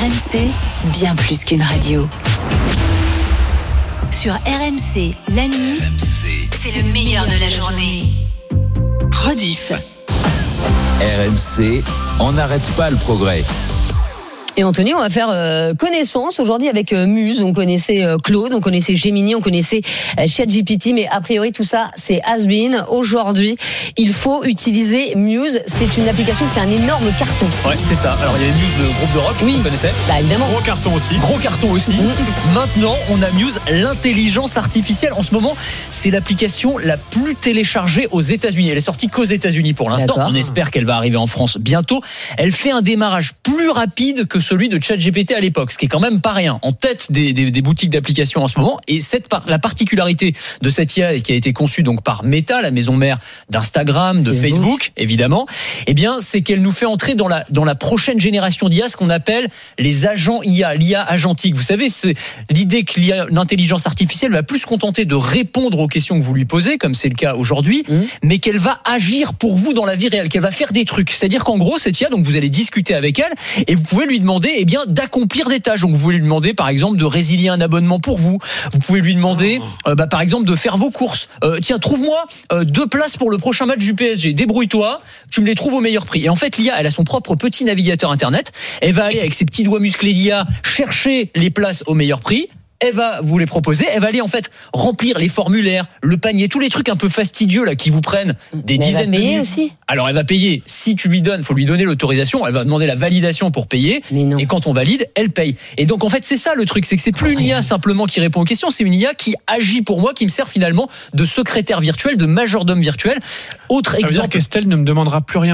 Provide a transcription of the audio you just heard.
RMC, bien plus qu'une radio. Sur RMC, la nuit, c'est le meilleur de la journée. Rediff. RMC, on n'arrête pas le progrès. Et Anthony, on va faire connaissance aujourd'hui avec Muse. On connaissait Claude, on connaissait Gemini, on connaissait ChatGPT, mais a priori tout ça c'est has-been. Aujourd'hui, il faut utiliser Muse. C'est une application qui fait un énorme carton. Ouais, c'est ça. Alors il y avait Muse, le groupe de rock, oui, vous connaissez. Bah évidemment. Gros carton aussi. Maintenant, on a Muse, l'intelligence artificielle. En ce moment, c'est l'application la plus téléchargée aux États-Unis. Elle est sortie qu'aux États-Unis pour l'instant. D'accord. On espère qu'elle va arriver en France bientôt. Elle fait un démarrage plus rapide que celui de ChatGPT à l'époque, ce qui est quand même pas rien. En tête des boutiques d'applications en ce moment. Et la particularité de cette IA qui a été conçue donc par Meta, la maison mère d'Instagram, de Facebook, évidemment, eh bien, c'est qu'elle nous fait entrer dans la prochaine génération d'IA, ce qu'on appelle les agents IA, l'IA agentique. Vous savez, c'est l'idée que l'intelligence artificielle va plus se contenter de répondre aux questions que vous lui posez, comme c'est le cas aujourd'hui, mais qu'elle va agir pour vous dans la vie réelle, qu'elle va faire des trucs. C'est-à-dire qu'en gros, cette IA, donc vous allez discuter avec elle et vous pouvez lui demander, eh bien, d'accomplir des tâches. Donc vous pouvez lui demander, par exemple, de résilier un abonnement pour vous. Vous pouvez lui demander, par exemple, de faire vos courses. Tiens, trouve-moi 2 places pour le prochain match du PSG. Débrouille-toi, tu me les trouves au meilleur prix. Et en fait, l'IA, elle a son propre petit navigateur internet. Elle va aller avec ses petits doigts musclés d'IA chercher les places au meilleur prix. Elle va vous les proposer, elle va aller en fait remplir les formulaires, le panier, tous les trucs un peu fastidieux là qui vous prennent des dizaines de minutes. Aussi. Alors elle va payer, si tu lui donnes, faut lui donner l'autorisation, elle va demander la validation pour payer, et quand on valide, elle paye. Et donc en fait c'est ça le truc, c'est que c'est plus une IA simplement qui répond aux questions, c'est une IA qui agit pour moi, qui me sert finalement de secrétaire virtuel, de majordome virtuel. Autre exemple. Ça veut dire qu'Estelle ne me demandera plus rien